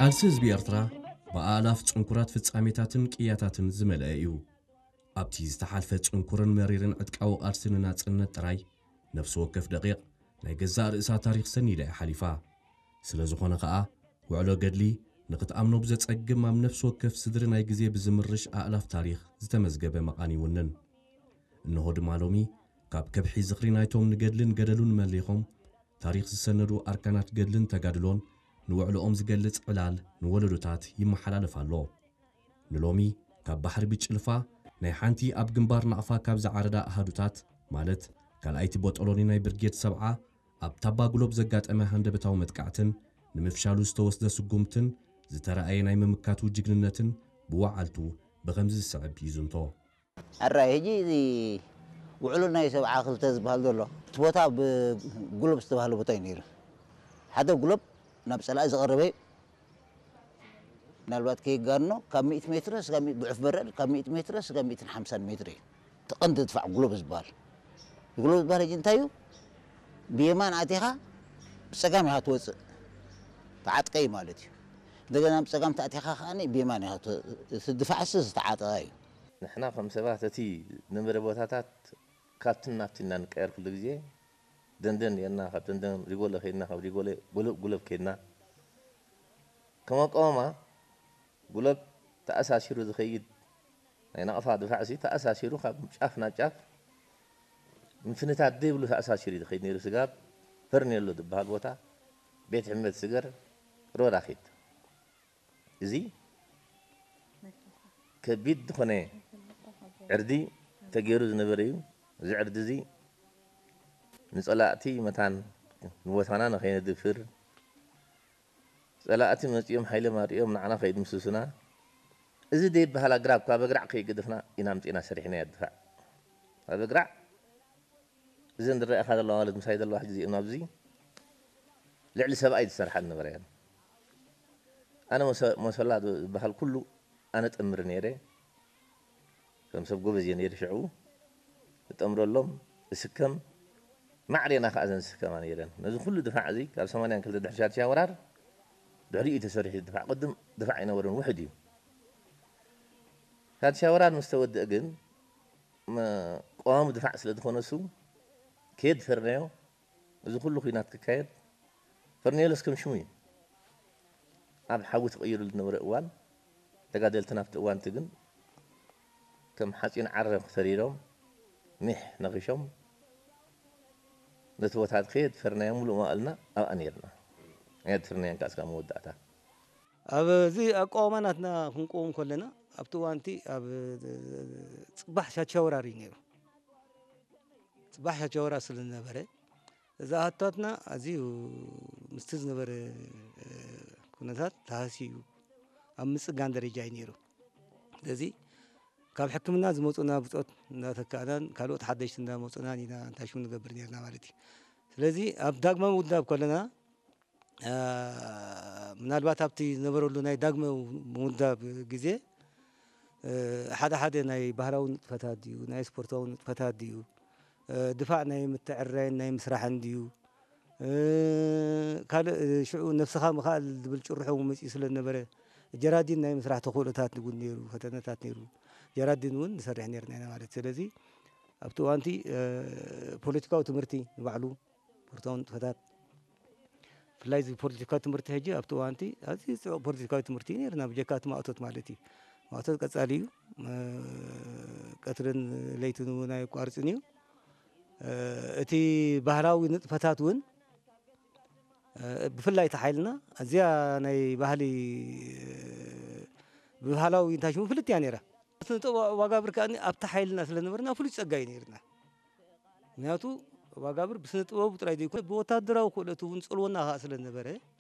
ቃልሲ ህዝቢ ኤርትራ በአላፍ ጽንኩራት ፍጻሜታትን ቅያታትን ዝመልአ እዩ። ኣብቲ ዝተሓልፈ ጽንኩርን መሪርን ዕጥቃዊ ቃልስን ናጽነት ጥራይ ነፍሲ ወከፍ ደቂቕ ናይ ገዛእ ርእሳ ታሪኽ ሰኒዳ ሓሊፋ ስለ ዝኾነ ከዓ ውዕሎ ገድሊ ንኽትኣምኖ ብዘጸግም ኣብ ነፍሲ ወከፍ ስድሪ ናይ ግዜ ብዝምርሽ ኣእላፍ ታሪኽ ዝተመዝገበ መቓኒ ይውንን እንሆ ድማ ሎሚ ካብ ከብሒ ዝኽሪ ናይቶም ንገድልን ገደሉን መሊኾም ታሪኽ ዝሰነዱ ኣርካናት ገድልን ተጋድሎን ንውዕሎኦም ዝገልጽ ዕላል ንወለዶታት ይመሓላለፍ ኣሎ ንሎሚ ካብ ባሕሪ ብጭልፋ ናይ ሓንቲ ኣብ ግንባር ናቕፋ ካብ ዝዓረዳ ኣሃዱታት ማለት ካልኣይቲ ቦጠሎኒ ናይ ብርጌድ 70 ኣብ ታባጉሎብ ዘጋጠመ ሃንደበታዊ መጥቃዕትን ንምፍሻሉ ዝተወስደ ስጉምትን ዝተረኣየ ናይ ምምካቱ ጅግንነትን ብዋዓልቱ ብኸምዚ ዝስዕብ ይዝንቶ ኣራይ ሕጂ ውዕሉ ናይ 70 ክልተ ዝበሃል ዘሎ ቦታ ብጉሎብ ዝተባሃለ ቦታ እዩ ነይሩ ሓደ ጉሎብ ናብ ፀላእ ዝቐረበ ምናልባት ከይጋኖ ካብ 100 ሜትር እስካብ ضعف በረድ ካብ 100 ሜትር እስካብ 150 ሜትር ተቐንዲ ድፋዕ ጉሎብ ዝበሃል ሕጂ እንታይ እዩ ብየማን ኣቲኻ ብፀጋም ኢኻ ትወፅእ ተዓጥቀይ ማለት እዩ እንደገና ብፀጋም ተኣቲኻ ከዓኒ ብየማን ኢኻ ትድፋዕስ ዝተዓጠቐ እዩ ንሕና ከም ሰባት እቲ ንበረ ቦታታት ካብትን ናብትና ንቀየር ኩሉ ግዜ ደንደን የና ካብ ደንደን ሪጎለ ኸይድና ካብ ሪጎለ ጉለብ ከይድና ከመቆማ ጉለብ ተኣሳሲሩ ዝኸይድ ናይ ናቕፋ ድፋዕሲ ተኣሳሲሩ ካብ ጫፍ ናብ ጫፍ ምፍንታት ደይብሉ ተኣሳሲሩ ዝኸይድ ነይሩ ስጋብ ፈርኔሎ ዝበሃል ቦታ ቤት ሕመድ ስገር ሮዳኺት እዚ ከቢድ ዝኾነ ዕርዲ ተገይሩ ዝነበረ እዩ እዚ ዕርዲ እዚ ንጸላእቲ መታን ንቦታና ንኸይነድፍር ጸላእቲ መጺኦም ሓይለ ማርኦም ንዓና ከይድምስሱና እዚ ደይበሃል ኣግራብ ካብ ኣግራዕ ከይገድፍና ኢና ምፂና ሰሪሕና የድፋዕ ካብ ኣግራዕ እዚ እንድረአኻ ዘለዋ ማለት ምሳይ ዘለዋ ሕጂ እዚኦም ኣብዚ ልዕሊ ሰብኣይ ዝሰርሓ ነበረ እየን ኣነ መሰላ ዝበሃል ኩሉ ኣነ ጥምር ነይረ ከም ሰብ ጎበዝ እየ ነይረ ሽዑ እጠምረሎም እስከም ማዕሬና ከዓ ዘንስከማ ነይረን ነዚ ኩሉ ድፋዕ እዚ ካብ 82 ድሕሪ ሻድሻይ ወራር ድሕሪኡ ተሰሪሑ ድፋዕ ቅድም ድፋዕ ይነበረን ውሕድ እዩ ሻድሻይ ወራር ምስ ተወድአ ግን ቀዋሙ ድፋዕ ስለ ዝኾነሱ ከየድ ፈርናዮ እዚ ኩሉ ኩናት ክካየድ ፈርኔሎ እስከም ሽሙ እዩ ኣብ ሓዊ ተቐይሩሉ ዝነበረ እዋን ተጋደልትና ኣብቲ እዋንቲ ግን ከም ሓፂን ዓረብ ተሪሮም ሚሕ ነኺሾም ነቲ ቦታ ከየድ ፈርናዮ ሙሉእ መዋእልና ኣብኣ ነርና ከየድ ፈርናዮ ካስካ መወዳእታ ኣብዚ ኣቃውማናትና ክንቆም ከለና ኣብቲ እዋንቲ ኣብ ፅባሕ ሻድሻይ ወራር እዩ ነይሩ ፅባሕ ሻድሻይ ወራር ስለ ዝነበረ እዛ ኣህታትና ኣዝዩ ምስቲ ዝነበረ ኩነታት ተሃሲዩ ኣብ ምፅጋን ደረጃ እዩ ነይሩ ስለዚ ካብ ሕክምና ዝመፁና ብፆት እንዳተካእናን ካልኦት ሓደሽቲ እንዳመፁናን ኢና እንታይ ሽሙ ንገብር ነርና ማለት እዩ ስለዚ ኣብ ዳግማዊ ምውዳብ ከለና ምናልባት ኣብቲ ዝነበረሉ ናይ ዳግማዊ ምውዳብ ግዜ ሓደ ሓደ ናይ ባህላዊ ንጥፈታት ድዩ ናይ ስፖርታዊ ንጥፈታት ድዩ ድፋዕ ናይ ምትዕርራይን ናይ ምስራሕን ድዩ ካልእ ሽዑ ነፍስኻ ምኻል ዝብል ጭርሖ መፂኡ ስለ ዝነበረ ጀራዲን ናይ ምስራሕ ተኽእሎታት እውን ነይሩ ፈተነታት ነይሩ ጀራዲን እውን ንሰርሕ ነርና ኢና ማለት ስለዚ ኣብቲ እዋንቲ ፖለቲካዊ ትምህርቲ ንባዕሉ ስፖርታዊ ንጥፈታት ብፍላይ ፖለቲካዊ ትምህርቲ ሕጂ ኣብቲ እዋንቲ ኣዝዩ ፅዑቕ ፖለቲካዊ ትምህርቲ እዩ ነርና ብጀካቲ ማእቶት ማለት እዩ ማእቶት ቀጻሊ እዩ ቀትርን ለይትን እውን ኣይቋርፅን እዩ እቲ ባህላዊ ንጥፈታት እውን ብፍላይ ተሓይልና ኣዝያ ናይ ባህሊ ባህላዊ እንታይ ሽሙ ፍልጥ እያ ነይራ ዋጋብር ከዓኒ ኣብቲ ሓይልና ስለነበርና ፍሉይ ፀጋ እዩ ነርና ምክንያቱ ዋጋብር ብስነ ጥበቡ ጥራይ ዘይኮነ ብወታደራዊ ክእለቱ እውን ፅልወና ከዓ ስለዝነበረ